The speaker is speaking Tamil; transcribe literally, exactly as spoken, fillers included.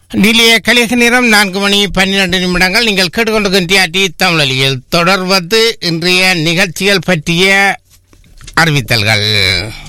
டிலிய கலிக நேரம் நான்கு மணி பன்னிரண்டு நிமிடங்கள். நீங்கள் கேட்டுக்கொண்டிருக்கின்ற தமிழில் தொடர்வது இன்றைய நிகழ்ச்சிகள் பற்றிய அறிவித்தல்கள்.